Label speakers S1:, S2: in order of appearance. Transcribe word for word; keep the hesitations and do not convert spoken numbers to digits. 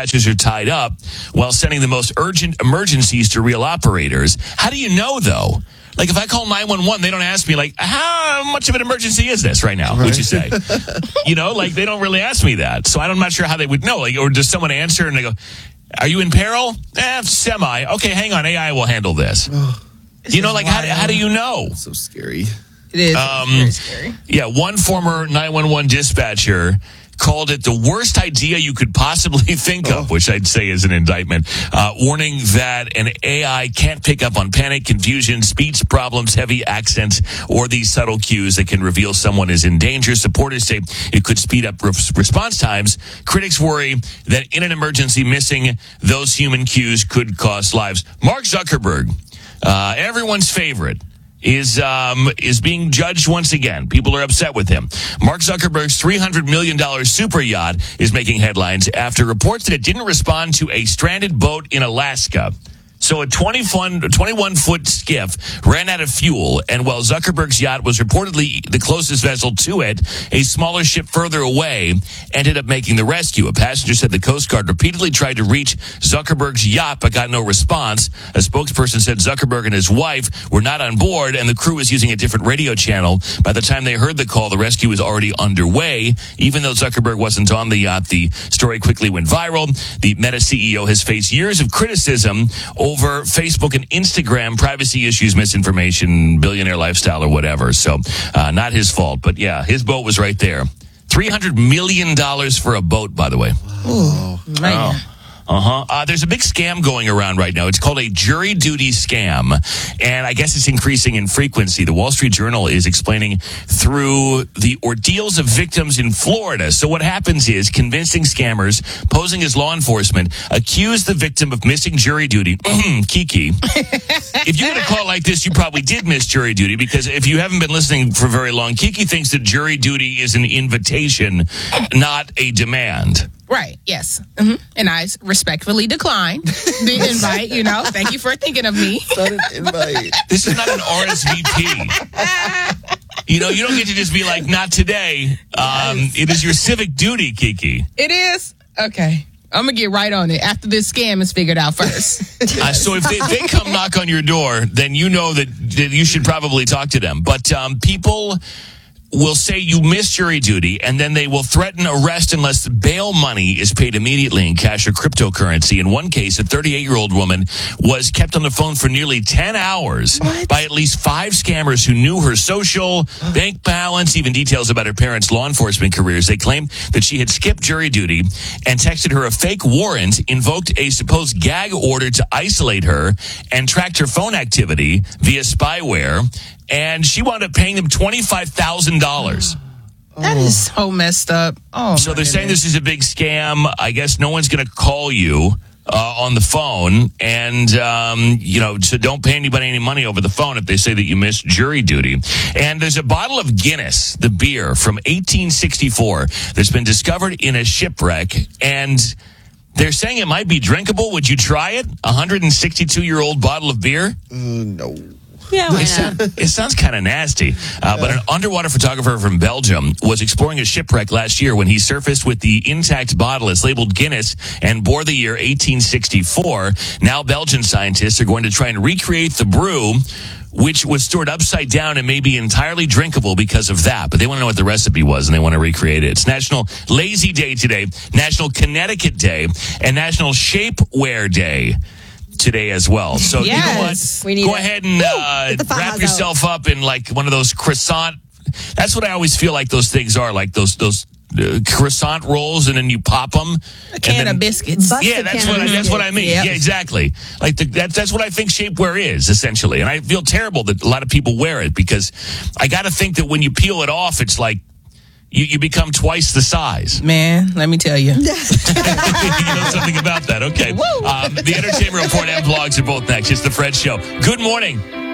S1: dispatchers are tied up while sending the most urgent emergencies to real operators. How do you know, though? Like, if I call nine one one, they don't ask me, like, how much of an emergency is this right now, right. would you say? You know, like, they don't really ask me that. So I'm not sure how they would know. Like, or does someone answer and they go, are you in peril? Eh, semi. Okay, hang on. A I will handle this. Oh, you know, like, how, how do you know?
S2: That's so scary.
S3: It is
S1: um,
S3: very scary.
S1: Yeah, one former nine one one dispatcher called it the worst idea you could possibly think of, which I'd say is an indictment, uh, warning that an A I can't pick up on panic, confusion, speech problems, heavy accents, or these subtle cues that can reveal someone is in danger. Supporters say it could speed up re- response times. Critics worry that in an emergency, missing those human cues could cost lives. Mark Zuckerberg, uh, everyone's favorite, is um, is being judged once again. People are upset with him. Mark Zuckerberg's three hundred million dollars super yacht is making headlines after reports that it didn't respond to a stranded boat in Alaska. So a twenty-one foot skiff ran out of fuel, and while Zuckerberg's yacht was reportedly the closest vessel to it, a smaller ship further away ended up making the rescue. A passenger said the Coast Guard repeatedly tried to reach Zuckerberg's yacht but got no response. A spokesperson said Zuckerberg and his wife were not on board, and the crew was using a different radio channel. By the time they heard the call, the rescue was already underway. Even though Zuckerberg wasn't on the yacht, the story quickly went viral. The Meta C E O has faced years of criticism over Facebook and Instagram privacy issues, misinformation, billionaire lifestyle, or whatever. So uh, not his fault. But yeah, his boat was right there. three hundred million dollars for a boat, by the way.
S3: Ooh, man.
S1: Oh. Uh-huh. Uh, there's a big scam going around right now. It's called a jury duty scam, and I guess it's increasing in frequency. The Wall Street Journal is explaining through the ordeals of victims in Florida. So what happens is convincing scammers posing as law enforcement accuse the victim of missing jury duty. Kiki. If you get a call like this, you probably did miss jury duty, because if you haven't been listening for very long, Kiki thinks that jury duty is an invitation, not a demand.
S3: Right, yes. Mm-hmm. And I respectfully declined the invite, you know. Thank you for thinking of me.
S2: Not an invite.
S1: This is not an R S V P. You know, you don't get to just be like, not today. Um, yes. It is your civic duty, Kiki.
S3: It is? Okay. I'm going to get right on it after this scam is figured out first.
S1: uh, so if they, if they come knock on your door, then you know that, that you should probably talk to them. But um, people will say you missed jury duty, and then they will threaten arrest unless bail money is paid immediately in cash or cryptocurrency. In one case, a thirty-eight-year-old woman was kept on the phone for nearly ten hours what? by at least five scammers who knew her social, bank balance, even details about her parents' law enforcement careers. They claimed that she had skipped jury duty and texted her a fake warrant, invoked a supposed gag order to isolate her, and tracked her phone activity via spyware. And she wound up paying them twenty-five thousand dollars.
S3: That is so messed up. Oh,
S1: so they're saying this is a big scam. I guess no one's going to call you uh, on the phone. And, um, you know, so don't pay anybody any money over the phone if they say that you missed jury duty. And there's a bottle of Guinness, the beer from eighteen sixty-four, that's been discovered in a shipwreck. And they're saying it might be drinkable. Would you try it? A one hundred sixty-two-year-old bottle of beer?
S2: Uh, no.
S3: Yeah, why
S1: it, sound, it sounds kind of nasty. Uh, but an underwater photographer from Belgium was exploring a shipwreck last year when he surfaced with the intact bottle. It's labeled Guinness and bore the year eighteen sixty-four. Now Belgian scientists are going to try and recreate the brew, which was stored upside down and may be entirely drinkable because of that. But they want to know what the recipe was, and they want to recreate it. It's National Lazy Day today, National Connecticut Day, and National Shapewear Day today as well. So
S3: yes.
S1: you know what?
S4: We need
S1: Go
S4: it.
S1: ahead and uh, wrap yourself out. up in like one of those croissant. That's what I always feel like those things are, like those those uh, croissant rolls, and then you pop them.
S3: A can
S1: then,
S3: of biscuits.
S4: Bust
S1: yeah, that's what I, that's what I mean.
S3: Yep.
S1: Yeah, exactly. Like the, that, that's what I think shapewear is essentially, and I feel terrible that a lot of people wear it, because I got to think that when you peel it off, it's like you, you become twice the size.
S3: Man, let me tell you.
S1: You know something about that. Okay. Um, the Entertainment Report and Vlogs are both next. It's The Fred Show. Good morning.